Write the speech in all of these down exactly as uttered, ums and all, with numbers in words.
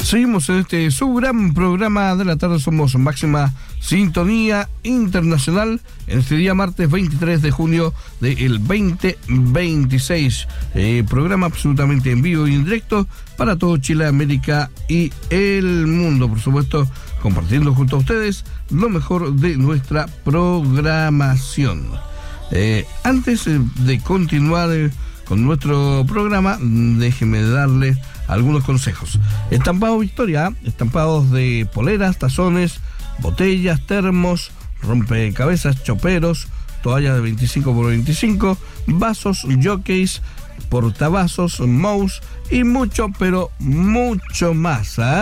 Seguimos en este su gran programa de la tarde. Somos Máxima Sintonía Internacional en este día martes veintitrés de junio del veinte veintiséis. Eh, programa absolutamente en vivo y en directo para todo Chile, América y el mundo. Por supuesto, compartiendo junto a ustedes lo mejor de nuestra programación. Eh, antes de continuar eh, con nuestro programa, déjeme darle algunos consejos. Estampado Victoria, estampados de poleras, tazones, botellas, termos, rompecabezas, choperos, toallas de veinticinco por veinticinco, vasos, jockeys, portavasos, mouse y mucho, pero mucho más. ¿eh?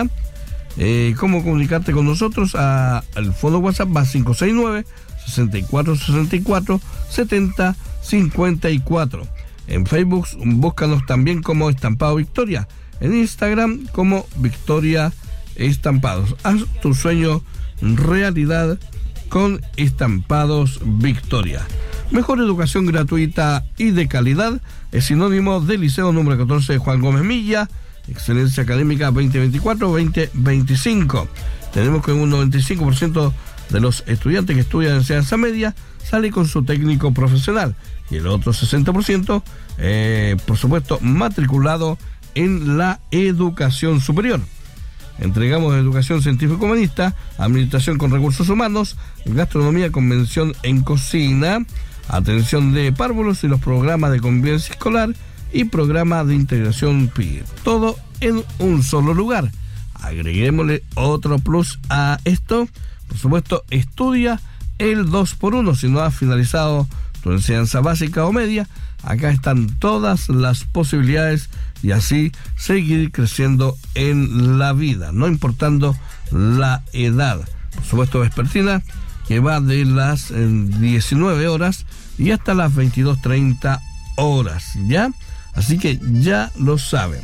Eh, ¿Cómo comunicarte con nosotros? A, al fondo WhatsApp más cinco seis nueve, sesenta y cuatro sesenta y cuatro, setenta cincuenta y cuatro. En Facebook búscanos también como Estampado Victoria. En Instagram como Victoria Estampados. Haz tu sueño realidad con Estampados Victoria. Mejor educación gratuita y de calidad es sinónimo del Liceo número catorce Juan Gómez Milla. Excelencia académica veinte veinticuatro veinte veinticinco. Tenemos que un noventa y cinco por ciento de los estudiantes que estudian enseñanza media sale con su técnico profesional. Y el otro sesenta por ciento, eh, por supuesto, matriculado en la educación superior. Entregamos educación científico-humanista, administración con recursos humanos, gastronomía con mención en cocina, atención de párvulos y los programas de convivencia escolar y programa de integración P I E. Todo en un solo lugar. Agreguémosle otro plus a esto. Por supuesto, estudia el dos por uno. Si no has finalizado tu enseñanza básica o media, acá están todas las posibilidades y así seguir creciendo en la vida, no importando la edad. Por supuesto, vespertina, que va de las eh, diecinueve horas y hasta las veintidós treinta horas, ¿ya? Así que ya lo saben.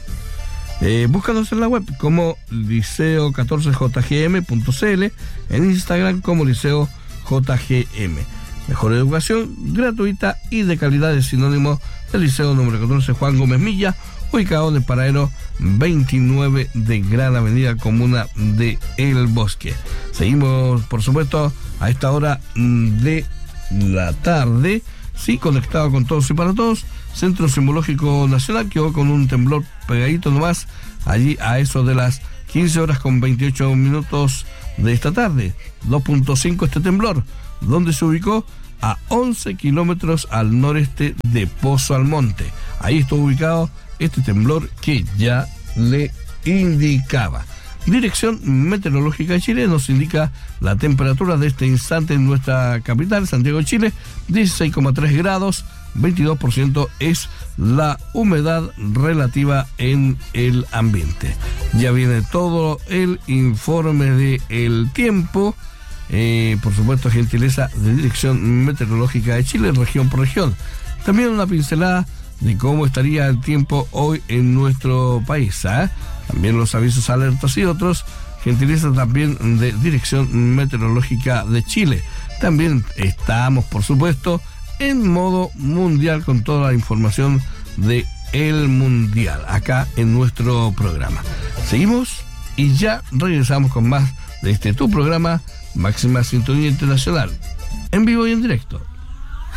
Eh, búscanos en la web como liceo catorce j g m punto c l, en Instagram como liceo j g m. Mejor educación gratuita y de calidad es sinónimo del Liceo número catorce Juan Gómez Milla, ubicado en el paradero veintinueve de Gran Avenida, comuna de El Bosque. Seguimos, por supuesto, a esta hora de la tarde, sí, conectado con todos y para todos. Centro Sismológico Nacional quedó con un temblor pegadito nomás, allí a eso de las quince horas con veintiocho minutos de esta tarde. dos punto cinco este temblor, donde se ubicó a once kilómetros al noreste de Pozo Almonte. Ahí estuvo ubicado este temblor que ya le indicaba. Dirección Meteorológica de Chile nos indica la temperatura de este instante en nuestra capital, Santiago de Chile, dieciséis coma tres grados, veintidós por ciento es la humedad relativa en el ambiente. Ya viene todo el informe del tiempo. Eh, por supuesto, gentileza de Dirección Meteorológica de Chile, región por región. También una pincelada de cómo estaría el tiempo hoy en nuestro país. ¿eh? También los avisos, alertas y otros. Gentileza también de Dirección Meteorológica de Chile. También estamos, por supuesto, en modo mundial con toda la información de el mundial acá en nuestro programa. Seguimos y ya regresamos con más de este tu programa Máxima Sintonía Internacional, en vivo y en directo.